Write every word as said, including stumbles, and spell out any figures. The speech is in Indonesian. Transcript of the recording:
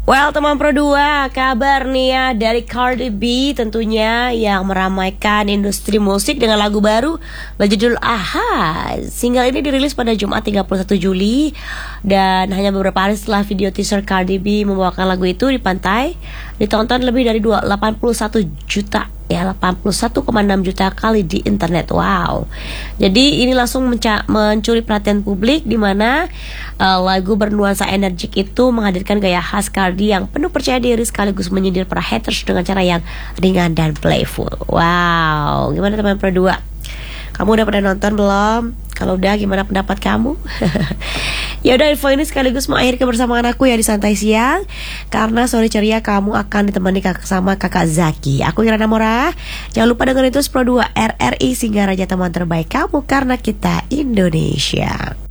Well, teman Pro dua, kabar nih ya dari Cardi B tentunya yang meramaikan industri musik dengan lagu baru berjudul Aha. Single ini dirilis pada Jumat tiga puluh satu Juli dan hanya beberapa hari setelah video teaser Cardi B membawakan lagu itu di pantai ditonton lebih dari delapan puluh satu juta ya delapan puluh satu koma enam juta kali di internet. Wow. Jadi ini langsung menca- mencuri perhatian publik di mana uh, lagu bernuansa energik itu menghadirkan gaya khas Cardi yang penuh percaya diri sekaligus menyindir para haters dengan cara yang ringan dan playful. Wow. Gimana teman Pro dua? Kamu udah pernah nonton belum? Kalau udah, gimana pendapat kamu? Ya udah, info ini sekaligus mengakhiri kebersamaan aku ya di Santai Siang. Karena sore ceria kamu akan ditemani kakak sama kakak Zaki. Aku Irana Mora. Jangan lupa dengerin terus Pro dua R R I Singgah Raja, teman terbaik kamu karena kita Indonesia.